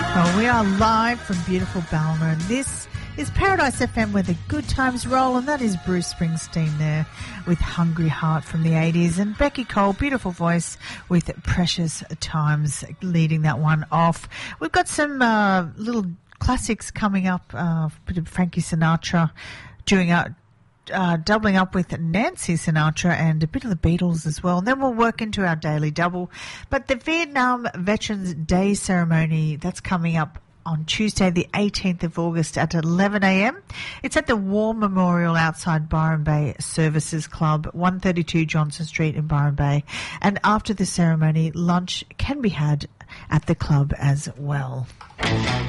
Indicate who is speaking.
Speaker 1: Well, we are live from beautiful Ballina, and this is Paradise FM where the good times roll, and that is Bruce Springsteen there with Hungry Heart from the 80s, and Becky Cole, beautiful voice, with Precious Times leading that one off. We've got some little classics coming up, a bit of Frankie Sinatra doubling up with Nancy Sinatra and a bit of the Beatles as well. And then we'll work into our daily double. But the Vietnam Veterans Day ceremony, that's coming up on Tuesday, the 18th of August at 11 a.m. It's at the War Memorial outside Byron Bay Services Club, 132 Johnson Street in Byron Bay. And after the ceremony, lunch can be had at the club as well.